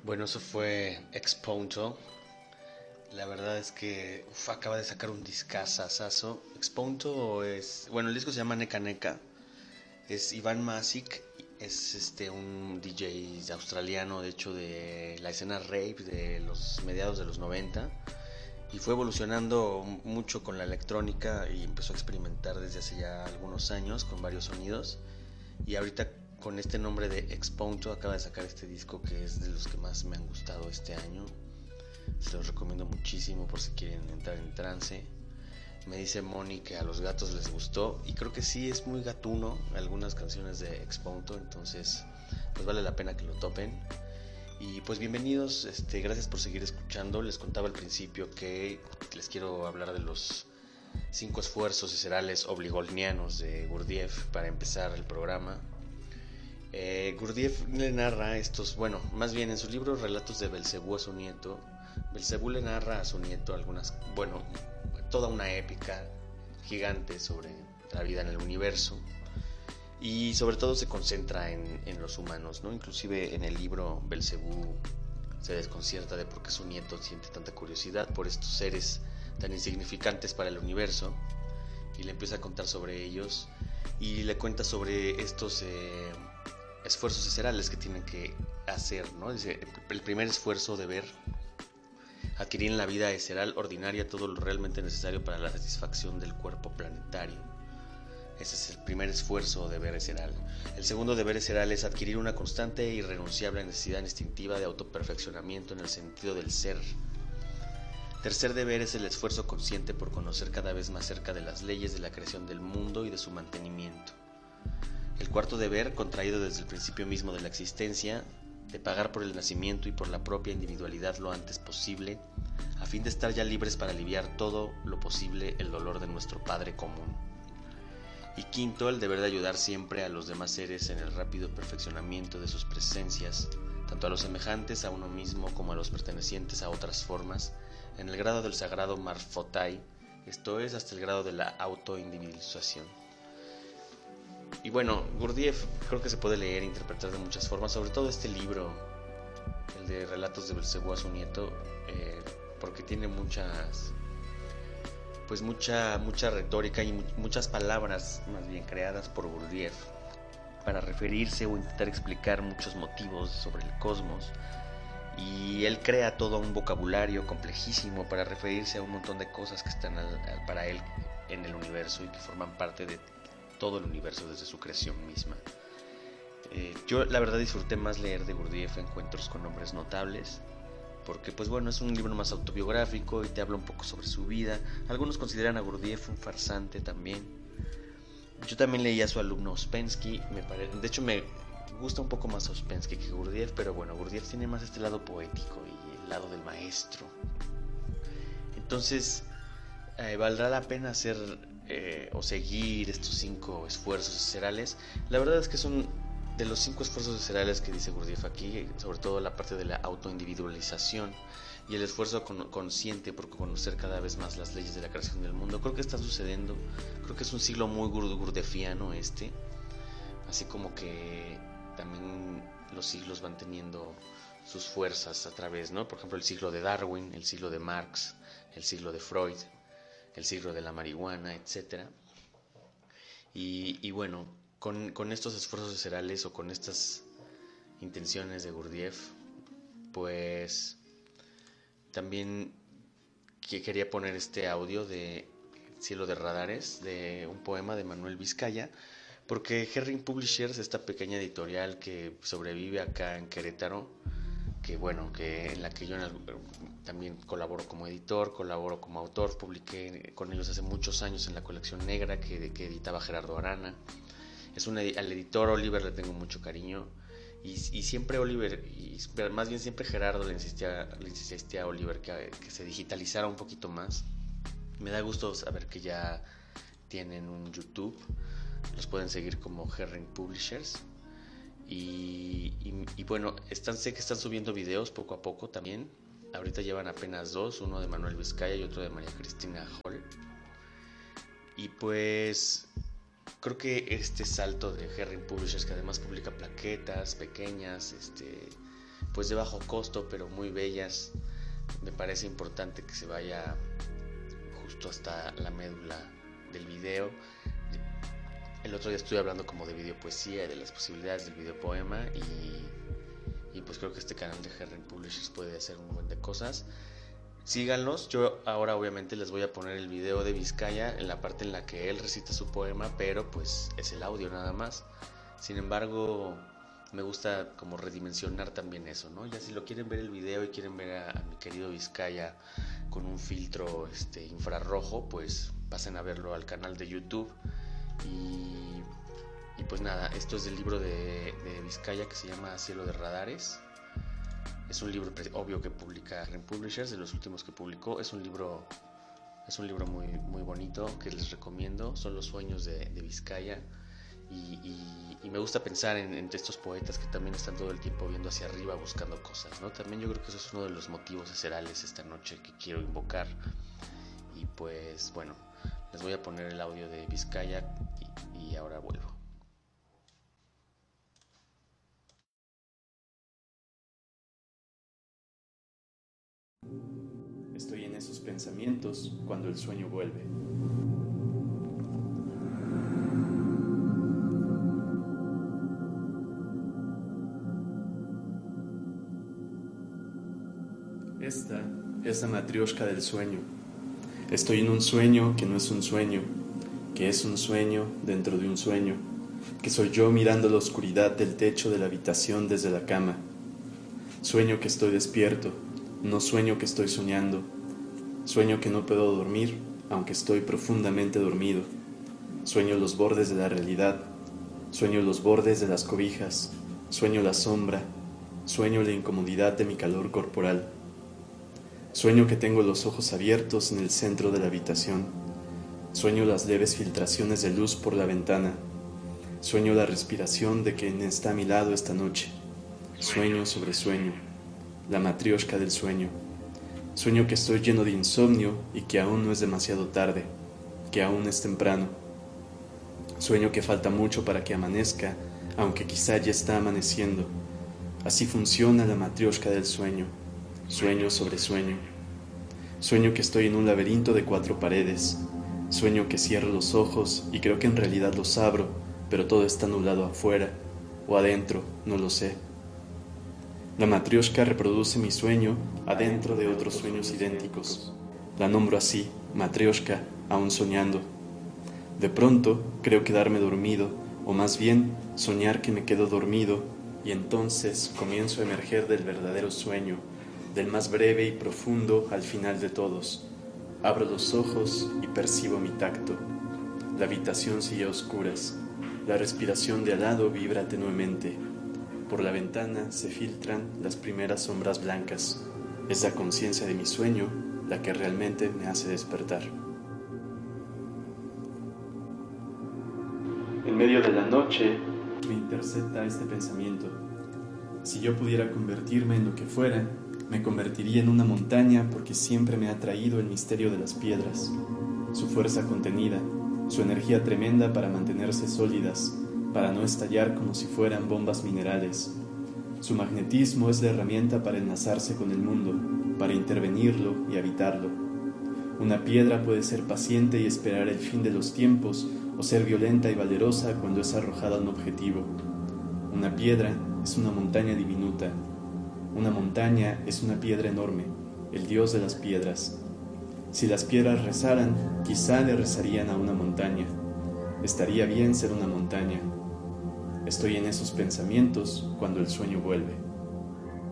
Bueno, eso fue Exponto. La verdad es que acaba de sacar un discazazazo. Exponto es... Bueno, el disco se llama Neka Neka. Es Iván Masic. Es un DJ australiano, de hecho, de la escena rave de los mediados de los 90. Y fue evolucionando mucho con la electrónica y empezó a experimentar desde hace ya algunos años con varios sonidos. Y ahorita con este nombre de Exponto acaba de sacar este disco que es de los que más me han gustado este año. Se los recomiendo muchísimo por si quieren entrar en trance. Me dice Moni que a los gatos les gustó y creo que sí es muy gatuno algunas canciones de Exponto, entonces pues vale la pena que lo topen. Y pues bienvenidos, gracias por seguir escuchando. Les contaba al principio que les quiero hablar de los 5 esfuerzos viscerales obligolnianos de Gurdjieff para empezar el programa. Gurdjieff le narra estos, bueno, más bien en su libro Relatos de Belcebú a su nieto. Belcebú le narra a su nieto toda una épica gigante sobre la vida en el universo y sobre todo se concentra en los humanos, ¿no? Inclusive en el libro Belcebú se desconcierta de por qué su nieto siente tanta curiosidad por estos seres tan insignificantes para el universo y le empieza a contar sobre ellos y le cuenta sobre estos esfuerzos viscerales que tienen que hacer, ¿no? Dice, el primer esfuerzo de ver adquirir en la vida visceral ordinaria todo lo realmente necesario para la satisfacción del cuerpo planetario. Ese es el primer esfuerzo de deber visceral. El segundo deber visceral es adquirir una constante e irrenunciable necesidad instintiva de autoperfeccionamiento en el sentido del ser. Tercer deber es el esfuerzo consciente por conocer cada vez más cerca de las leyes de la creación del mundo y de su mantenimiento. El cuarto deber, contraído desde el principio mismo de la existencia, de pagar por el nacimiento y por la propia individualidad lo antes posible, a fin de estar ya libres para aliviar todo lo posible el dolor de nuestro Padre común. Y quinto, el deber de ayudar siempre a los demás seres en el rápido perfeccionamiento de sus presencias, tanto a los semejantes a uno mismo como a los pertenecientes a otras formas, en el grado del sagrado Marfotai, esto es, hasta el grado de la autoindividualización. Y bueno, Gurdjieff creo que se puede leer e interpretar de muchas formas, sobre todo este libro, el de Relatos de Belcebú a su nieto, porque tiene mucha retórica y muchas palabras más bien creadas por Gurdjieff para referirse o intentar explicar muchos motivos sobre el cosmos. Y él crea todo un vocabulario complejísimo para referirse a un montón de cosas que están para él en el universo y que forman parte de todo el universo desde su creación misma. Yo la verdad disfruté más leer de Gurdjieff Encuentros con hombres notables, porque pues bueno, es un libro más autobiográfico y te habla un poco sobre su vida. Algunos consideran a Gurdjieff un farsante también. Yo también leí a su alumno Ouspensky, de hecho me gusta un poco más Ouspensky que Gurdjieff, pero bueno, Gurdjieff tiene más este lado poético y el lado del maestro. Entonces, valdrá la pena hacer o seguir estos 5 esfuerzos viscerales. La verdad es que son de los 5 esfuerzos viscerales que dice Gurdjieff aquí, sobre todo la parte de la autoindividualización y el esfuerzo consciente por conocer cada vez más las leyes de la creación del mundo. Creo que está sucediendo, creo que es un siglo muy gurdjieffiano así como que también los siglos van teniendo sus fuerzas a través, ¿no? Por ejemplo, el siglo de Darwin, el siglo de Marx, el siglo de Freud, el siglo de la marihuana, etc. Y bueno, con estos esfuerzos viscerales o con estas intenciones de Gurdjieff, pues también quería poner este audio de Cielo de Radares, de un poema de Manuel Vizcaya, porque Herring Publishers, esta pequeña editorial que sobrevive acá en Querétaro, en la que yo también colaboro como editor, colaboro como autor, publiqué con ellos hace muchos años en la colección negra que editaba Gerardo Arana. Al editor Oliver le tengo mucho cariño y siempre Oliver, más bien siempre Gerardo le insistía a Oliver que se digitalizara un poquito más. Me da gusto saber que ya tienen un YouTube, los pueden seguir como Herring Publishers. Y bueno, sé que están subiendo videos poco a poco también. Ahorita llevan apenas 2, uno de Manuel Vizcaya y otro de María Cristina Hall. Y pues creo que este salto de Herring Publishers, que además publica plaquetas pequeñas, pues de bajo costo, pero muy bellas. Me parece importante que se vaya justo hasta la médula del video. El otro día estuve hablando como de videopoesía y de las posibilidades del videopoema y pues creo que este canal de Herring Publishers puede hacer un buen de cosas. Síganlos. Yo ahora obviamente les voy a poner el video de Vizcaya en la parte en la que él recita su poema, pero pues es el audio nada más. Sin embargo, me gusta como redimensionar también eso, ¿no? Ya si lo quieren ver el video y quieren ver a mi querido Vizcaya con un filtro infrarrojo, pues pasen a verlo al canal de YouTube. Y pues nada, esto es del libro de Vizcaya que se llama Cielo de Radares. Es un libro obvio que publica Herring Publishers, de los últimos que publicó. Es un libro muy, muy bonito que les recomiendo. Son los sueños de Vizcaya. Y me gusta pensar en estos poetas que también están todo el tiempo viendo hacia arriba buscando cosas, ¿no? También yo creo que eso es uno de los motivos eserales esta noche que quiero invocar. Y pues bueno, les voy a poner el audio de Vizcaya y ahora vuelvo. Estoy en esos pensamientos cuando el sueño vuelve. Esta es la matrioshka del sueño. Estoy en un sueño que no es un sueño, que es un sueño dentro de un sueño, que soy yo mirando la oscuridad del techo de la habitación desde la cama. Sueño que estoy despierto, no sueño que estoy soñando. Sueño que no puedo dormir, aunque estoy profundamente dormido. Sueño los bordes de la realidad, sueño los bordes de las cobijas, sueño la sombra, sueño la incomodidad de mi calor corporal. Sueño que tengo los ojos abiertos en el centro de la habitación. Sueño las leves filtraciones de luz por la ventana. Sueño la respiración de quien está a mi lado esta noche. Sueño sobre sueño, la matrioshka del sueño. Sueño que estoy lleno de insomnio y que aún no es demasiado tarde, que aún es temprano. Sueño que falta mucho para que amanezca, aunque quizá ya está amaneciendo. Así funciona la matrioshka del sueño. Sueño sobre sueño. Sueño que estoy en un laberinto de 4 paredes. Sueño que cierro los ojos y creo que en realidad los abro, pero todo está nublado afuera o adentro, no lo sé. La matrioshka reproduce mi sueño adentro de otros sueños idénticos. La nombro así, matrioshka, aún soñando. De pronto creo quedarme dormido, o más bien soñar que me quedo dormido, y entonces comienzo a emerger del verdadero sueño, del más breve y profundo al final de todos. Abro los ojos y percibo mi tacto. La habitación sigue a oscuras. La respiración de al lado vibra tenuemente. Por la ventana se filtran las primeras sombras blancas. Es la conciencia de mi sueño la que realmente me hace despertar. En medio de la noche me intercepta este pensamiento. Si yo pudiera convertirme en lo que fuera, me convertiría en una montaña porque siempre me ha atraído el misterio de las piedras, su fuerza contenida, su energía tremenda para mantenerse sólidas, para no estallar como si fueran bombas minerales. Su magnetismo es la herramienta para enlazarse con el mundo, para intervenirlo y habitarlo. Una piedra puede ser paciente y esperar el fin de los tiempos, o ser violenta y valerosa cuando es arrojada a un objetivo. Una piedra es una montaña diminuta. Una montaña es una piedra enorme, el dios de las piedras. Si las piedras rezaran, quizá le rezarían a una montaña. Estaría bien ser una montaña. Estoy en esos pensamientos cuando el sueño vuelve.